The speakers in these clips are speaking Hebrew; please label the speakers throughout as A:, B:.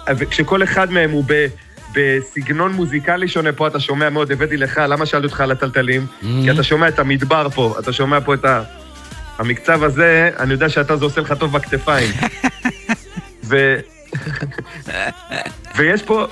A: כשכל אחד מהם הוא בסגנון מוזיקלי שונה פה, אתה שומע מאוד, הבאתי לך, למה שאלתי אותך על הטלטלים? כי אתה שומע את המדבר פה, אתה שומע פה את המקצב הזה, אני יודע שאתה זה עושה לך טוב בכתפיים. ויש פה...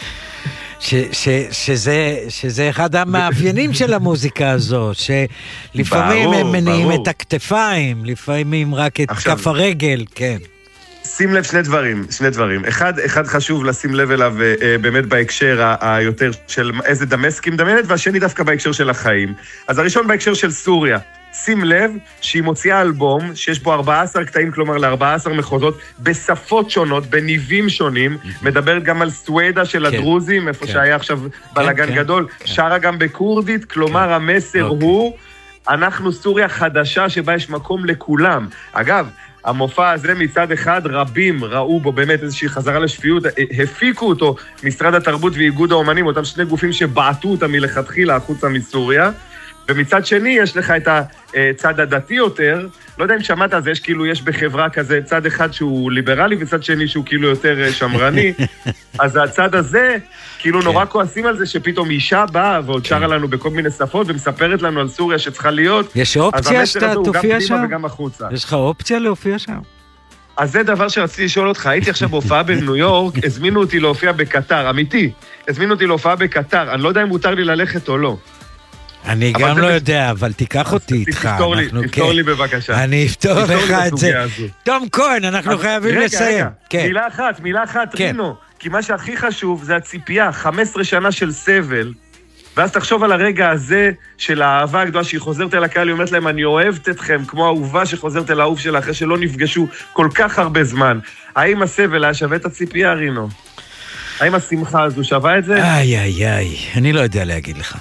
B: שזה אחד המאפיינים של המוזיקה הזו, שלפעמים הם מניעים את הכתפיים, לפעמים רק את כף הרגל, כן.
A: שים לב שני דברים. אחד חשוב לשים לב אליו באמת בהקשר היותר של איזה דמשקי מדמיינת, והשני דווקא בהקשר של החיים. אז הראשון בהקשר של סוריה. שים לב שהיא מוציאה אלבום שיש בו 14 קטעים, כלומר ל-14 מחוזות, בשפות שונות, בניבים שונים, מדברת גם על סווידה של הדרוזים, איפה שהיה עכשיו בלגן גדול, שרה גם בקורדית, כלומר המסר הוא, אנחנו סוריה חדשה שבה יש מקום לכולם. אגב, המופע הזה מצד אחד רבים ראו בו באמת איזושהי חזרה לשפיות, הפיקו אותו משרד התרבות ואיגוד האומנים, אותם שני גופים שבעטו אותם מלכתחילה החוצה מסוריה, ומצד שני יש לך את הצד הדתי יותר, לא יודע אם שמעת על זה, יש בחברה כזה צד אחד שהוא ליברלי וצד שני שהוא כאילו יותר שמרני, אז הצד הזה, כאילו נורא כועסים על זה שפתאום אישה באה ועוד שרה לנו בכל מיני שפות ומספרת לנו על סוריה שצריכה להיות,
B: יש אופציה שאתה תופיע שם?
A: וגם החוצה.
B: יש לך אופציה להופיע שם?
A: אז זה דבר שרציתי לשאול אותך, הייתי עכשיו בהופעה בניו יורק, הזמינו אותי להופיע בקטר, אמיתי, הזמינו אותי להופעה בקטר, אני לא יודע אם מותר לי ללכת או לא.
B: אני גם לא יודע, אבל תיקח אותי איתך.
A: תפתור לי בבקשה.
B: אני אפתור לך את זה. תום כהן, אנחנו חייבים לסיים.
A: מילה אחת, רינו. כי מה שהכי חשוב זה הציפייה, 15 שנה של סבל, ואז תחשוב על הרגע הזה של האהבה הגדולה שהיא חוזרת אל הקהל, היא אומרת להם, אני אוהבת אתכם, כמו האהובה שחוזרת אל האהוב שלה, אחרי שלא נפגשו כל כך הרבה זמן. האם הסבל היה שווה את הציפייה, רינו? האם השמחה הזו שווה את זה?
B: איי, אני לא יודע להגיד לך.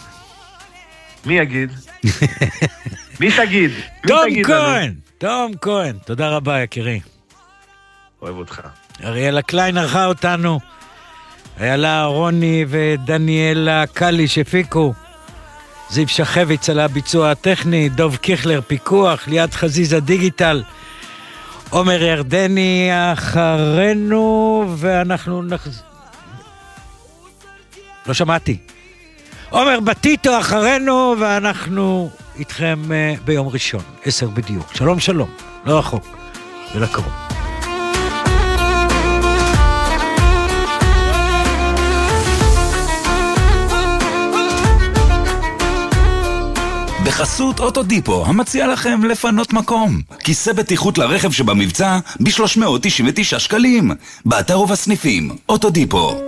A: מי יגיד? מי תגיד?
B: תום כהן, תודה רבה יקירי.
A: אוהב אותך.
B: אריאלה קליין ערכה אותנו, איילה רוני ודניאלה קלי שפיקו, זיו שחביץ על הביצוע הטכני, דוב קיכלר פיקוח, ליד חזיזה דיגיטל, עומר ירדני אחרינו, ואנחנו לא שמעתי. עומר בטיטו אחרינו, ואנחנו איתכם ביום ראשון, 10 בדיוק. שלום, לא רחוק, ולקרוב.
C: בחסות אוטודיפו, המציע לכם לפנות מקום. כיסא בטיחות לרכב שבמבצע ב-399 שקלים. באתר ובסניפים, אוטודיפו.